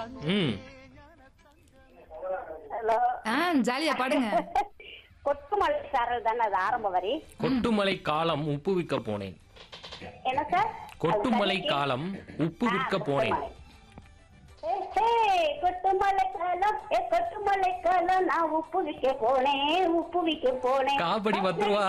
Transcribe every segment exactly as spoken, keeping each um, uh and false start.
ம் ஹலோ. ஆ ஜாலியா பாடுங்க. கொட்டுமலை சாரல் தானே அது ஆரம்ப வரி. கொட்டுமலை காலம் உப்பு விற்க போனேன். என்ன சார்? கொட்டுமலை காலம் உப்பு விற்க போனேன். கொட்டுமலை காலம் ஏ கொட்டுமலை காலம் நான் உப்பு விற்க போனேன் உப்பு விற்க போனேன். காபடி பத்து ரூபா.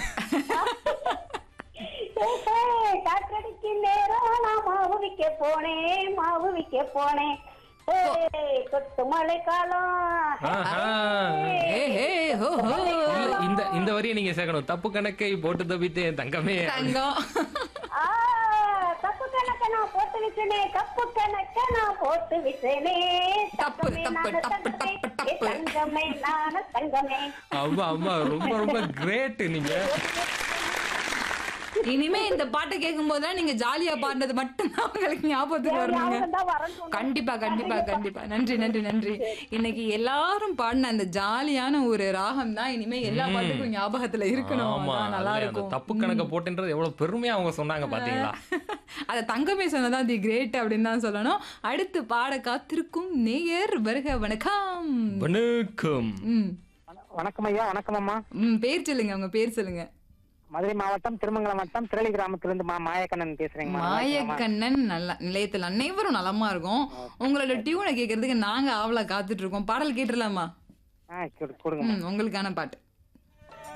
காற்றடிக்கு நேரம் நான் மாவு விற்க போனேன் மாவு விற்க போனேன். கொட்டுமலை காலம். ஆஹா. ஏ ஹே ஹோ ஹோ. இல்ல, இந்த இந்த வரியை நீங்க சேர்க்கணும். தப்பு கணக்கை போட்டு தப்பித்தேன் தங்கமே. தங்கம். ஆ, தப்பு கணக்க நான் போட்டு விட்டேனே கப்பு கணக்க நான் போட்டு விட்டேனே. தப்பு, தப்பு, தப்பு, தப்பு, தப்பு. தங்கமே நான தங்கமே. அம்மா அம்மா ரொம்ப ரொம்ப கிரேட் நீங்க. இனிமே இந்த பாட்டை கேட்கும் போதுதான் நீங்க ஜாலியா பாடினது மட்டும்தான் உங்களுக்கு ஞாபகத்துக்கு வரணுங்க. ஞாபகம் தான் வரணும். கண்டிப்பா கண்டிப்பா கண்டிப்பா. நன்றி நன்றி நன்றி. இன்னைக்கு எல்லாரும் பாடின அந்த ஜாலியான ஒரு ராகம் தான் இனிமே எல்லா பாட்டுக்கும் ஞாபகத்துல இருக்கணும். ஆமா, அதான் நல்லா அதுலயும் அந்த இருக்கும். தப்பு கணக்க போட்டுன்றது எவ்வளவு பெருமையா அவங்க சொன்னாங்க பாத்தீங்களா? அத தங்கமே சொன்னதான் தி கிரேட் அப்படின்னு தான் சொல்லணும். அடுத்து பாட காத்திருக்கும் நேயர் வருக. வணக்கம். வணக்கம். ம் வணக்கம் ஐயா. வணக்கம் அம்மா. ம் பேர் சொல்லுங்க, உங்க பேர் சொல்லுங்க. மதுரை மாவட்டம் திருமங்கலம் வட்டம் திரளி கிராமத்திலிருந்து மா மாயக்கண்ணன் பேசுறேங்க. மாயக்கண்ணன் நல்ல நிலையத்தில் அனைவரும் நலமா இருக்கும். உங்களோட டியூனை கேட்கறதுக்கு நாங்க ஆவலா காத்துட்டு இருக்கோம். பாடல் கேட்டுடலாமா? ஆ கொடுங்க. ம் உங்களுக்கான பாட்டு.